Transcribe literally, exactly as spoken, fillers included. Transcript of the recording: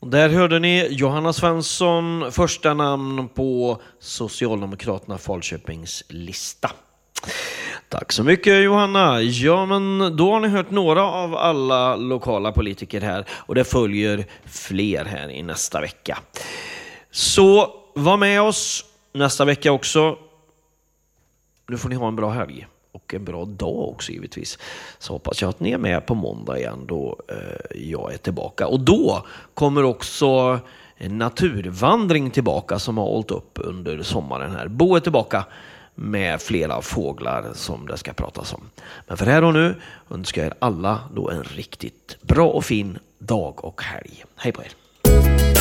Och där hörde ni Johanna Svensson, första namn på Socialdemokraterna Falköpings lista. Tack så mycket Johanna. Ja, men då har ni hört några av alla lokala politiker här och det följer fler här i nästa vecka. Så var med oss nästa vecka också. Nu får ni ha en bra helg och en bra dag också givetvis. Så hoppas jag att ni är med på måndag igen då eh, jag är tillbaka. Och då kommer också en naturvandring tillbaka som har hållit upp under sommaren här. Bo är tillbaka med flera fåglar som det ska pratas om. Men för här och nu önskar jag er alla då en riktigt bra och fin dag och helg. Hej på er!